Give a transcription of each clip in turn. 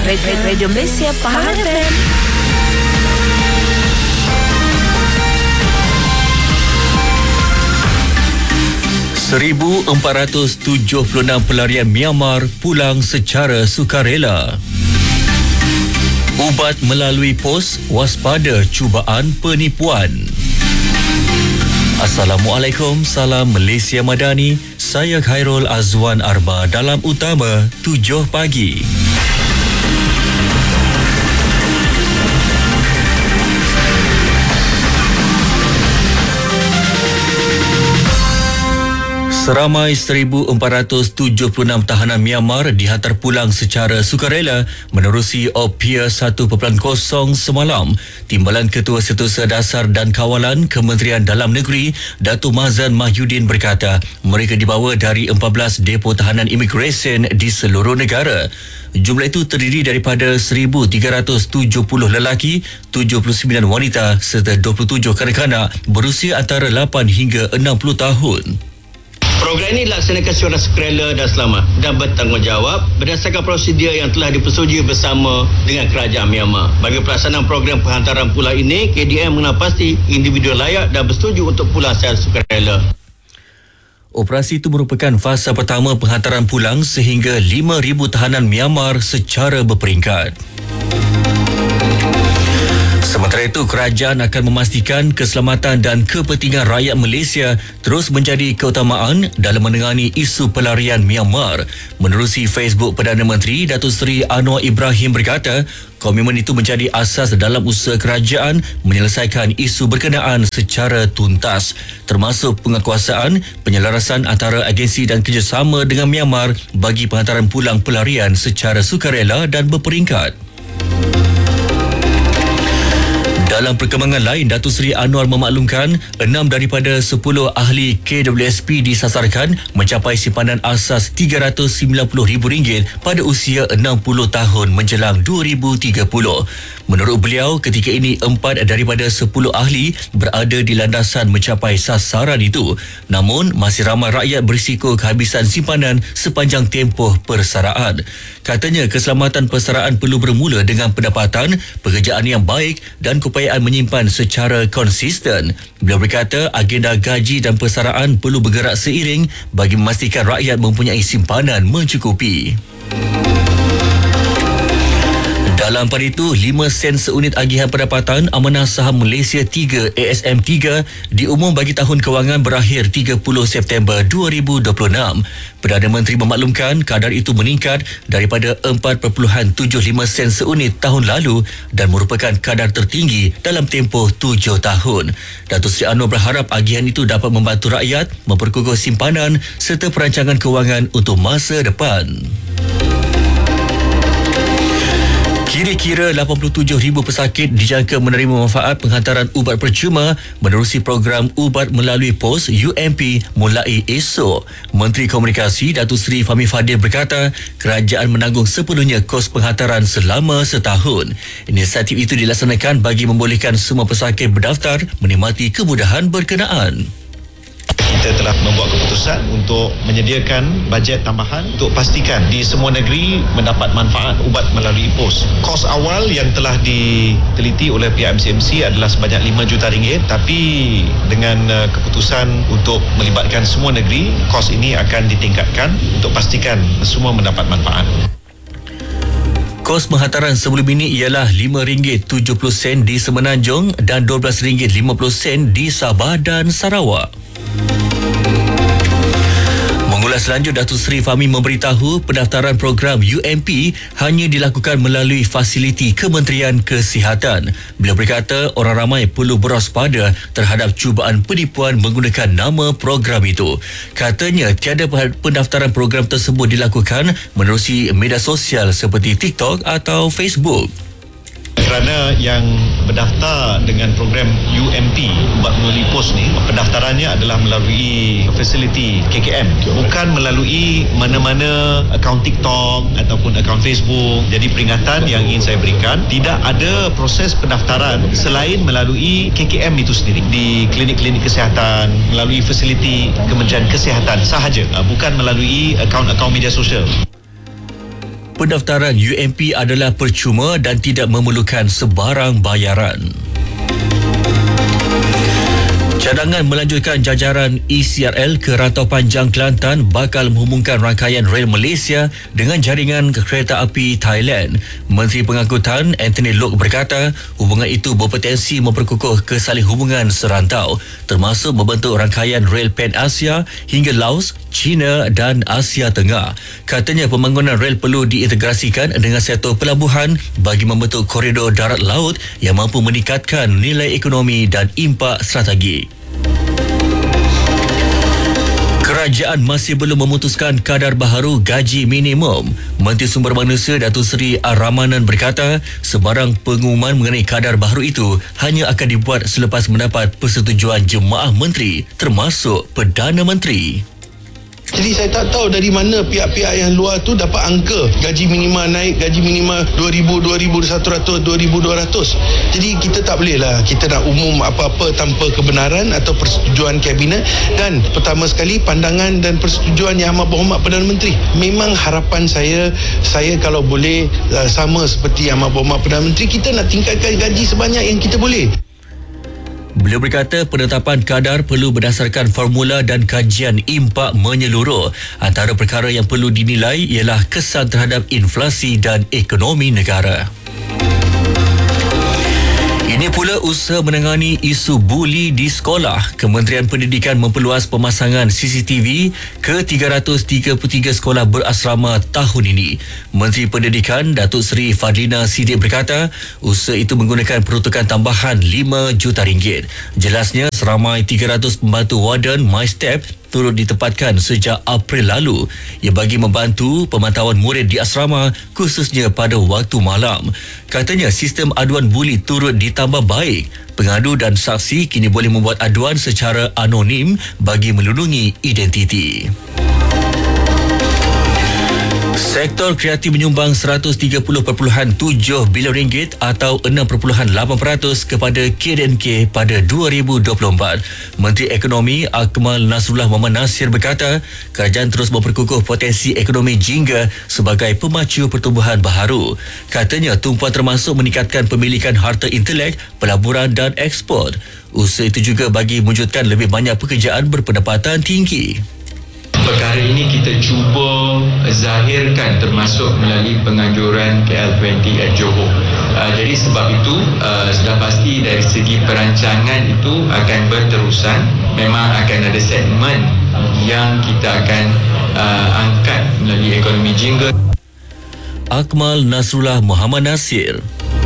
Radio Malaysia Pahang FM. Seribu 476 pelarian Myanmar pulang secara sukarela. Ubat melalui pos, waspada cubaan penipuan. Assalamualaikum, salam Malaysia Madani. Saya Khairul Azwan Arba dalam Utama 7 pagi. Seramai 1,476 tahanan Myanmar dihantar pulang secara sukarela menerusi OPIA 1.0 semalam. Timbalan Ketua Setiausaha Dasar dan Kawalan Kementerian Dalam Negeri, Datuk Mazlan Mahyudin berkata mereka dibawa dari 14 depo tahanan imigresen di seluruh negara. Jumlah itu terdiri daripada 1,370 lelaki, 79 wanita serta 27 kanak-kanak berusia antara 8 hingga 60 tahun. Program ini dilaksanakan secara sukarela dan selamat dan bertanggungjawab berdasarkan prosedur yang telah dipersetujui bersama dengan kerajaan Myanmar. Bagi pelaksanaan program penghantaran pulang ini, KDM mengenal pasti individu layak dan bersetuju untuk pulang secara sukarela. Operasi itu merupakan fasa pertama penghantaran pulang sehingga 5,000 tahanan Myanmar secara berperingkat. Sementara itu, kerajaan akan memastikan keselamatan dan kepentingan rakyat Malaysia terus menjadi keutamaan dalam menangani isu pelarian Myanmar. Menerusi Facebook Perdana Menteri, Datuk Seri Anwar Ibrahim berkata, komitmen itu menjadi asas dalam usaha kerajaan menyelesaikan isu berkenaan secara tuntas, termasuk penguatkuasaan, penyelarasan antara agensi dan kerjasama dengan Myanmar bagi penghantaran pulang pelarian secara sukarela dan berperingkat. Dalam perkembangan lain, Datuk Seri Anwar memaklumkan 6 daripada 10 ahli KWSP disasarkan mencapai simpanan asas RM390,000 pada usia 60 tahun menjelang 2030. Menurut beliau, ketika ini 4 daripada 10 ahli berada di landasan mencapai sasaran itu. Namun, masih ramai rakyat berisiko kehabisan simpanan sepanjang tempoh persaraan. Katanya, keselamatan persaraan perlu bermula dengan pendapatan, pekerjaan yang baik dan upayaan menyimpan secara konsisten. Beliau berkata agenda gaji dan persaraan perlu bergerak seiring bagi memastikan rakyat mempunyai simpanan mencukupi. Dalam pada itu, 5 sen seunit agihan pendapatan Amanah Saham Malaysia 3 ASM 3 diumum bagi tahun kewangan berakhir 30 September 2026. Perdana Menteri memaklumkan kadar itu meningkat daripada 4.75 sen seunit tahun lalu dan merupakan kadar tertinggi dalam tempoh 7 tahun. Datuk Seri Anwar berharap agihan itu dapat membantu rakyat memperkukuh simpanan serta perancangan kewangan untuk masa depan. Kira-kira 87,000 pesakit dijangka menerima manfaat penghantaran ubat percuma menerusi program ubat melalui pos UMP mulai esok. Menteri Komunikasi Datuk Seri Fahmi Fadil berkata kerajaan menanggung sepenuhnya kos penghantaran selama setahun. Inisiatif itu dilaksanakan bagi membolehkan semua pesakit berdaftar menikmati kemudahan berkenaan. Kita telah membuat keputusan untuk menyediakan bajet tambahan untuk pastikan di semua negeri mendapat manfaat ubat melalui pos. Kos awal yang telah diteliti oleh pihak MCMC adalah sebanyak RM5 juta, tapi dengan keputusan untuk melibatkan semua negeri, kos ini akan ditingkatkan untuk pastikan semua mendapat manfaat. Kos penghantaran sebelum ini ialah RM5.70 di Semenanjung dan RM12.50 di Sabah dan Sarawak. Mengulas lanjut, Datuk Seri Fahmi memberitahu pendaftaran program UMP hanya dilakukan melalui fasiliti Kementerian Kesihatan. Beliau berkata orang ramai perlu berwaspada terhadap cubaan penipuan menggunakan nama program itu. Katanya tiada pendaftaran program tersebut dilakukan menerusi media sosial seperti TikTok atau Facebook. Kerana yang berdaftar dengan program UMP ubat melalui pos ni, pendaftarannya adalah melalui fasiliti KKM, bukan melalui mana-mana akaun TikTok ataupun akaun Facebook. Jadi peringatan yang ingin saya berikan, tidak ada proses pendaftaran selain melalui KKM itu sendiri di klinik-klinik kesihatan, melalui fasiliti Kementerian Kesihatan sahaja, bukan melalui akaun-akaun media sosial. Pendaftaran UMP adalah percuma dan tidak memerlukan sebarang bayaran. Cadangan melanjutkan jajaran ECRL ke Rantau Panjang Kelantan bakal menghubungkan rangkaian rel Malaysia dengan jaringan kereta api Thailand. Menteri Pengangkutan Anthony Loke berkata hubungan itu berpotensi memperkukuh kesalin hubungan serantau, termasuk membentuk rangkaian rel Pan-Asia hingga Laos, China dan Asia Tengah. Katanya pembangunan rel perlu diintegrasikan dengan sektor pelabuhan bagi membentuk koridor darat laut yang mampu meningkatkan nilai ekonomi dan impak strategi. Kerajaan masih belum memutuskan kadar baharu gaji minimum. Menteri Sumber Manusia Datuk Seri Ar-Rahmanan berkata sebarang pengumuman mengenai kadar baharu itu hanya akan dibuat selepas mendapat persetujuan jemaah menteri termasuk Perdana Menteri. Jadi saya tak tahu dari mana pihak-pihak yang luar tu dapat angka gaji minima naik, gaji minima 2,000, 2,100, 2,200. Jadi kita tak boleh lah kita nak umum apa-apa tanpa kebenaran atau persetujuan kabinet. Dan pertama sekali pandangan dan persetujuan Yang Amat Berhormat Perdana Menteri. Memang harapan saya kalau boleh sama seperti Yang Amat Berhormat Perdana Menteri, kita nak tingkatkan gaji sebanyak yang kita boleh. Beliau berkata penetapan kadar perlu berdasarkan formula dan kajian impak menyeluruh. Antara perkara yang perlu dinilai ialah kesan terhadap inflasi dan ekonomi negara. Ini pula usaha menangani isu buli di sekolah. Kementerian Pendidikan memperluas pemasangan CCTV ke 333 sekolah berasrama tahun ini. Menteri Pendidikan Datuk Seri Fadlina Siddiq berkata usaha itu menggunakan peruntukan tambahan RM5 juta. Jelasnya seramai 300 pembantu warden MyStep turut ditempatkan sejak April lalu ia bagi membantu pemantauan murid di asrama khususnya pada waktu malam. Katanya sistem aduan buli turut ditambah baik. Pengadu dan saksi kini boleh membuat aduan secara anonim bagi melindungi identiti. Sektor kreatif menyumbang RM130.7 bilion atau 6.8% kepada KDNK pada 2024. Menteri Ekonomi Akmal Nasrullah Muhammad Nasir berkata, kerajaan terus memperkukuh potensi ekonomi jingga sebagai pemacu pertumbuhan baharu. Katanya tumpuan termasuk meningkatkan pemilikan harta intelek, pelaburan dan ekspor. Usaha itu juga bagi mewujudkan lebih banyak pekerjaan berpendapatan tinggi. Perkara ini kita cuba zahirkan termasuk melalui penganjuran KL20 at Johor. Jadi sebab itu sudah pasti dari segi perancangan itu akan berterusan. Memang akan ada segmen yang kita akan angkat melalui ekonomi jingga. Akmal Nasrullah Muhammad Nasir.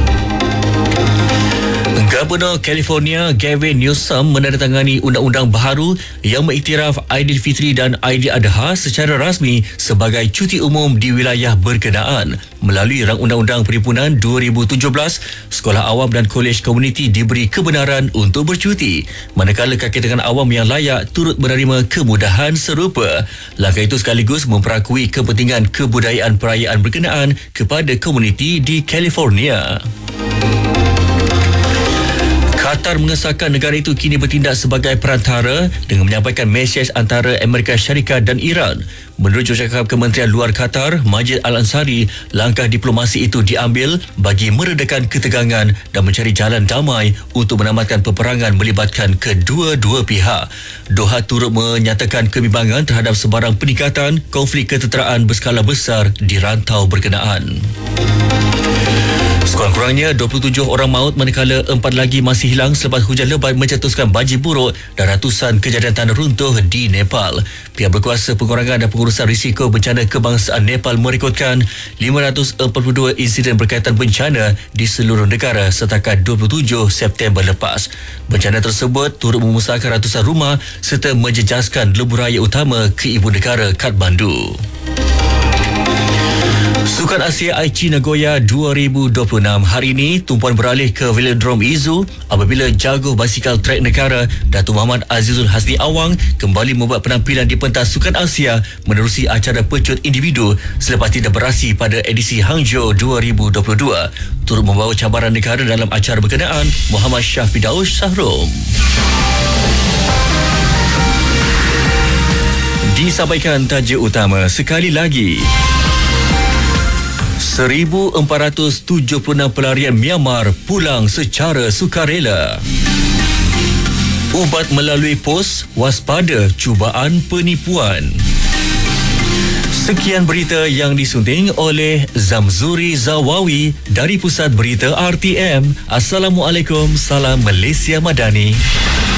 Gubernur California Gavin Newsom menandatangani undang-undang baharu yang mengiktiraf Aidilfitri dan Aidiladha secara rasmi sebagai cuti umum di wilayah berkenaan. Melalui rang undang-undang Perhimpunan 2017, sekolah awam dan kolej komuniti diberi kebenaran untuk bercuti, manakala kakitangan awam yang layak turut menerima kemudahan serupa. Langkah itu sekaligus memperakui kepentingan kebudayaan perayaan berkenaan kepada komuniti di California. Qatar mengesahkan negara itu kini bertindak sebagai perantara dengan menyampaikan mesej antara Amerika Syarikat dan Iran. Menurut jurucakap Kementerian Luar Qatar, Majid Al-Ansari, langkah diplomasi itu diambil bagi meredakan ketegangan dan mencari jalan damai untuk menamatkan peperangan melibatkan kedua-dua pihak. Doha turut menyatakan kebimbangan terhadap sebarang peningkatan konflik ketenteraan berskala besar di rantau berkenaan. Sekurang-kurangnya 27 orang maut manakala 4 lagi masih hilang selepas hujan lebat mencetuskan banjir buruk dan ratusan kejadian tanah runtuh di Nepal. Pihak berkuasa pengurangan dan pengurusan risiko bencana kebangsaan Nepal merekodkan 542 insiden berkaitan bencana di seluruh negara setakat 27 September lepas. Bencana tersebut turut memusnahkan ratusan rumah serta menjejaskan lebuh raya utama ke ibu negara Kathmandu. Sukan Asia Aichi Nagoya 2026 hari ini tumpuan beralih ke Velodrome Izu apabila jago basikal trek negara Datuk Muhammad Azizul Hasni Awang kembali membuat penampilan di pentas Sukan Asia menerusi acara pecut individu selepas tidak beraksi pada edisi Hangzhou 2022. Turut membawa cabaran negara dalam acara berkenaan Muhammad Shah Firdaus Sahrom. Disampaikan tajuk utama sekali lagi. 1,476 pelarian Myanmar pulang secara sukarela. Ubat melalui pos, waspada cubaan penipuan. Sekian berita yang disunting oleh Zamzuri Zawawi dari Pusat Berita RTM. Assalamualaikum, salam Malaysia Madani.